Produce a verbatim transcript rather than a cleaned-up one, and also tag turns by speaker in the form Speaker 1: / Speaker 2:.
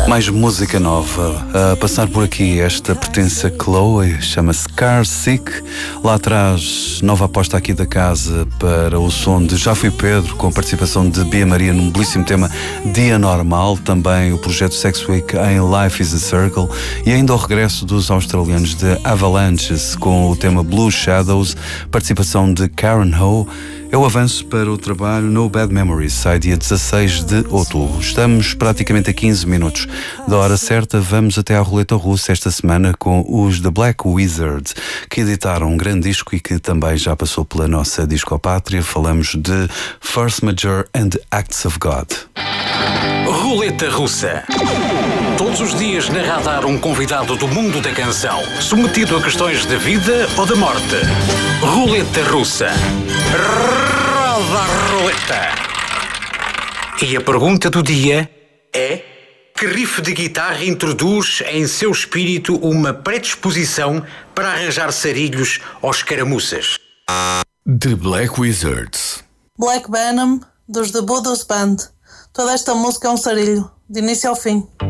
Speaker 1: Mais música nova a passar por aqui. Esta pertence a Chloe, chama-se Car Sick. Lá atrás, nova aposta aqui da casa para o som de Já Fui Pedro, com a participação de Bia Maria num belíssimo tema Dia Normal. Também o projeto Sex Week em Life is a Circle. E ainda o regresso dos australianos de Avalanches com o tema Blue Shadows, participação de Karen Ho. É o avanço para o trabalho No Bad Memories, sai dia dezasseis de outubro. Estamos praticamente a quinze minutos da hora certa. Vamos até à roleta russa esta semana com os The Black Wizards, que editaram um grande disco e que também já passou pela nossa discopátria. Falamos de Force Majeure and Acts of God.
Speaker 2: Roleta Russa. Todos os dias na Radar um convidado do mundo da canção, submetido a questões de vida ou de morte. Roleta Russa. Roda a roleta. E a pergunta do dia é: que riff de guitarra introduz em seu espírito uma predisposição para arranjar sarilhos aos caramuças?
Speaker 3: The Black Wizards.
Speaker 4: Black Venom, dos The Buddha's Band. Toda esta música é um sarilho, de início ao fim.